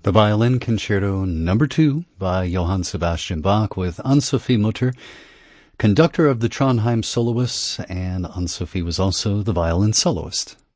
The Violin Concerto No. 2 by Johann Sebastian Bach with Anne-Sophie Mutter, conductor of the Trondheim Soloists, and Anne-Sophie was also the violin soloist.